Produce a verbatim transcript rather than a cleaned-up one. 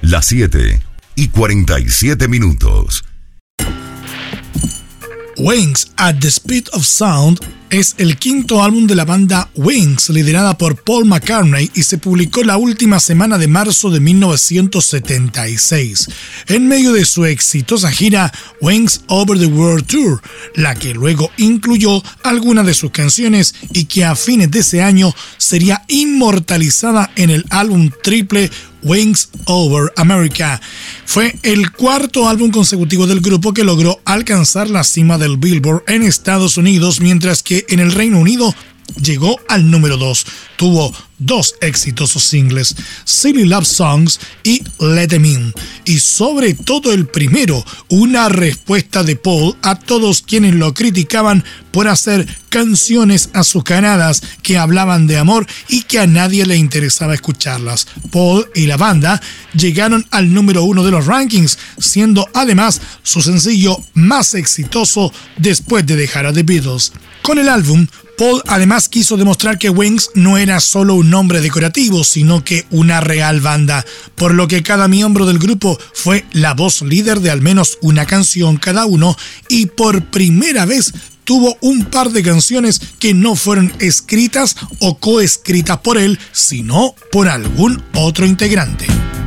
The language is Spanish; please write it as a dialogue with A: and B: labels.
A: Las siete y cuarenta y siete minutos.
B: Wings at the Speed of Sound es el quinto álbum de la banda Wings, liderada por Paul McCartney, y se publicó la última semana de marzo de mil novecientos setenta y seis, en medio de su exitosa gira Wings Over the World Tour, la que luego incluyó algunas de sus canciones y que a fines de ese año sería inmortalizada en el álbum triple Wings Over America. Fue el cuarto álbum consecutivo del grupo que logró alcanzar la cima del Billboard en Estados Unidos, mientras que en el Reino Unido llegó al número dos. Tuvo dos exitosos singles, Silly Love Songs y Let Them In, y sobre todo el primero, una respuesta de Paul a todos quienes lo criticaban por hacer canciones azucaradas que hablaban de amor y que a nadie le interesaba escucharlas. Paul y la banda llegaron al número uno de los rankings, siendo además su sencillo más exitoso después de dejar a The Beatles. Con el álbum, Paul además quiso demostrar que Wings no era solo un nombre decorativo, sino que una real banda, por lo que cada miembro del grupo fue la voz líder de al menos una canción cada uno, y por primera vez tuvo un par de canciones que no fueron escritas o coescritas por él, sino por algún otro integrante.